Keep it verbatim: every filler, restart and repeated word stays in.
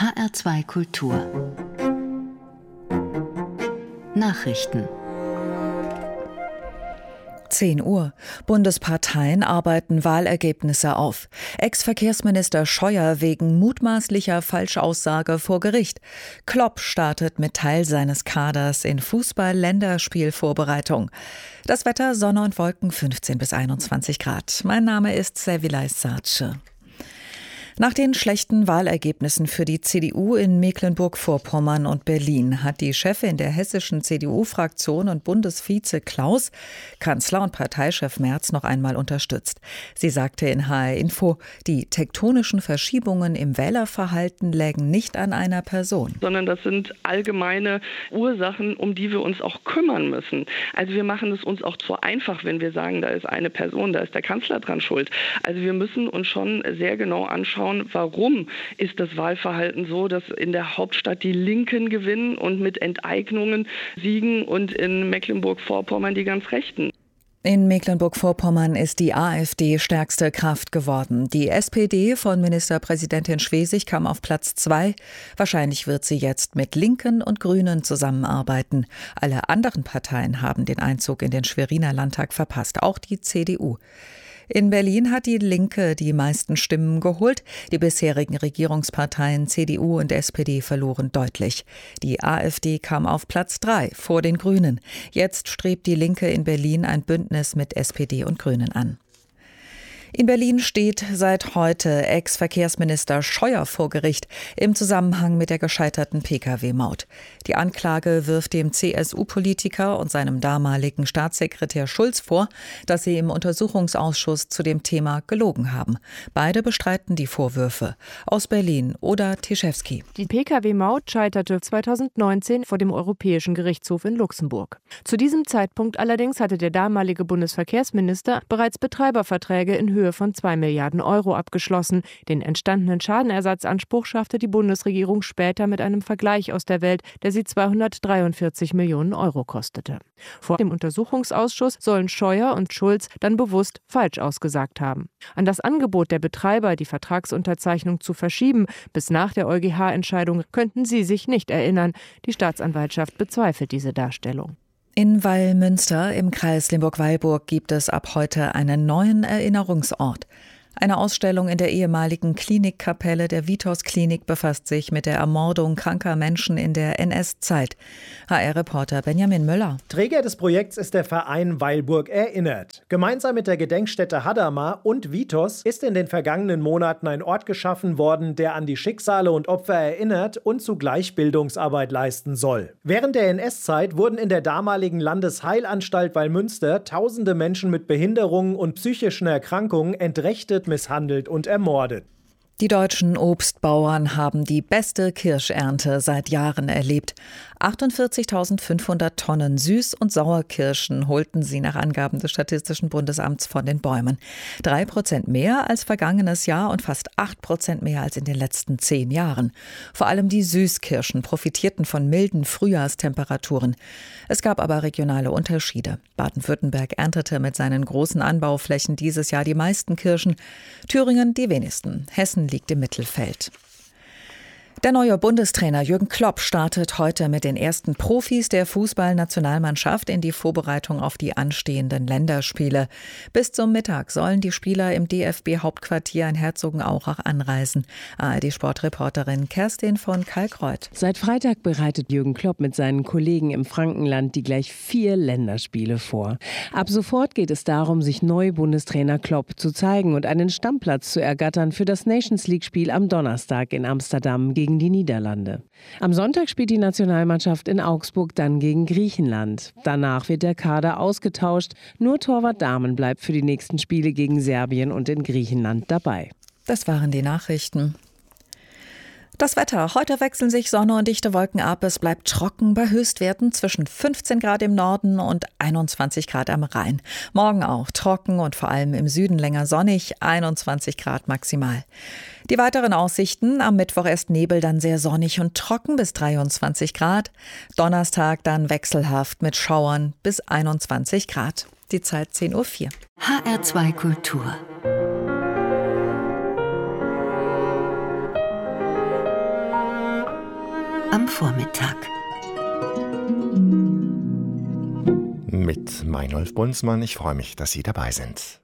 H R zwei Kultur Nachrichten. zehn Uhr. Bundesparteien arbeiten Wahlergebnisse auf. Ex-Verkehrsminister Scheuer wegen mutmaßlicher Falschaussage vor Gericht. Klopp startet mit Teil seines Kaders in Fußball-Länderspielvorbereitung. Das Wetter: Sonne und Wolken, fünfzehn bis einundzwanzig Grad. Mein Name ist Servilay Sarce. Nach den schlechten Wahlergebnissen für die C D U in Mecklenburg-Vorpommern und Berlin hat die Chefin der hessischen C D U-Fraktion und Bundesvize Klaus Kanzler und Parteichef Merz noch einmal unterstützt. Sie sagte in H R Info, die tektonischen Verschiebungen im Wählerverhalten lägen nicht an einer Person. Sondern das sind allgemeine Ursachen, um die wir uns auch kümmern müssen. Also wir machen es uns auch zu einfach, wenn wir sagen, da ist eine Person, da ist der Kanzler dran schuld. Also wir müssen uns schon sehr genau anschauen, warum ist das Wahlverhalten so, dass in der Hauptstadt die Linken gewinnen und mit Enteignungen siegen und in Mecklenburg-Vorpommern die ganz Rechten. In Mecklenburg-Vorpommern ist die AfD stärkste Kraft geworden. Die S P D von Ministerpräsidentin Schwesig kam auf Platz zwei. Wahrscheinlich wird sie jetzt mit Linken und Grünen zusammenarbeiten. Alle anderen Parteien haben den Einzug in den Schweriner Landtag verpasst, auch die C D U. In Berlin hat die Linke die meisten Stimmen geholt. Die bisherigen Regierungsparteien C D U und S P D verloren deutlich. Die AfD kam auf Platz drei vor den Grünen. Jetzt strebt die Linke in Berlin ein Bündnis mit S P D und Grünen an. In Berlin steht seit heute Ex-Verkehrsminister Scheuer vor Gericht im Zusammenhang mit der gescheiterten P K W-Maut. Die Anklage wirft dem C S U-Politiker und seinem damaligen Staatssekretär Schulz vor, dass sie im Untersuchungsausschuss zu dem Thema gelogen haben. Beide bestreiten die Vorwürfe. Aus Berlin, Oda Tischewski. Die P K W-Maut scheiterte zweitausendneunzehn vor dem Europäischen Gerichtshof in Luxemburg. Zu diesem Zeitpunkt allerdings hatte der damalige Bundesverkehrsminister bereits Betreiberverträge in Höhe von zwei Milliarden Euro abgeschlossen. Den entstandenen Schadenersatzanspruch schaffte die Bundesregierung später mit einem Vergleich aus der Welt, der sie zweihundertdreiundvierzig Millionen Euro kostete. Vor dem Untersuchungsausschuss sollen Scheuer und Schulz dann bewusst falsch ausgesagt haben. An das Angebot der Betreiber, die Vertragsunterzeichnung zu verschieben, bis nach der EuGH-Entscheidung, könnten sie sich nicht erinnern. Die Staatsanwaltschaft bezweifelt diese Darstellung. In Weilmünster im Kreis Limburg-Weilburg gibt es ab heute einen neuen Erinnerungsort. Eine Ausstellung in der ehemaligen Klinikkapelle der Vitos-Klinik befasst sich mit der Ermordung kranker Menschen in der N S-Zeit. H R-Reporter Benjamin Müller. Träger des Projekts ist der Verein Weilburg erinnert. Gemeinsam mit der Gedenkstätte Hadamar und Vitos ist in den vergangenen Monaten ein Ort geschaffen worden, der an die Schicksale und Opfer erinnert und zugleich Bildungsarbeit leisten soll. Während der N S-Zeit wurden in der damaligen Landesheilanstalt Weilmünster tausende Menschen mit Behinderungen und psychischen Erkrankungen entrechtet, misshandelt und ermordet. Die deutschen Obstbauern haben die beste Kirschernte seit Jahren erlebt. achtundvierzigtausendfünfhundert Tonnen Süß- und Sauerkirschen holten sie nach Angaben des Statistischen Bundesamts von den Bäumen. Drei Prozent mehr als vergangenes Jahr und fast acht Prozent mehr als in den letzten zehn Jahren. Vor allem die Süßkirschen profitierten von milden Frühjahrstemperaturen. Es gab aber regionale Unterschiede. Baden-Württemberg erntete mit seinen großen Anbauflächen dieses Jahr die meisten Kirschen, Thüringen die wenigsten. Hessen liegt im Mittelfeld. Der neue Bundestrainer Jürgen Klopp startet heute mit den ersten Profis der Fußballnationalmannschaft in die Vorbereitung auf die anstehenden Länderspiele. Bis zum Mittag sollen die Spieler im D F B-Hauptquartier in Herzogenaurach anreisen. A R D-Sportreporterin Kerstin von Kalkreuth. Seit Freitag bereitet Jürgen Klopp mit seinen Kollegen im Frankenland die gleich vier Länderspiele vor. Ab sofort geht es darum, sich neu Bundestrainer Klopp zu zeigen und einen Stammplatz zu ergattern für das Nations-League-Spiel am Donnerstag in Amsterdam gegen die Niederlande. Am Sonntag spielt die Nationalmannschaft in Augsburg dann gegen Griechenland. Danach wird der Kader ausgetauscht. Nur Torwart Dahmen bleibt für die nächsten Spiele gegen Serbien und in Griechenland dabei. Das waren die Nachrichten. Das Wetter. Heute wechseln sich Sonne und dichte Wolken ab. Es bleibt trocken bei Höchstwerten zwischen fünfzehn Grad im Norden und einundzwanzig Grad am Rhein. Morgen auch trocken und vor allem im Süden länger sonnig, einundzwanzig Grad maximal. Die weiteren Aussichten: am Mittwoch erst Nebel, dann sehr sonnig und trocken bis dreiundzwanzig Grad. Donnerstag dann wechselhaft mit Schauern bis einundzwanzig Grad. Die Zeit zehn Uhr vier. H R zwei Kultur am Vormittag. Mit Meinolf Bunzmann. Ich freue mich, dass Sie dabei sind.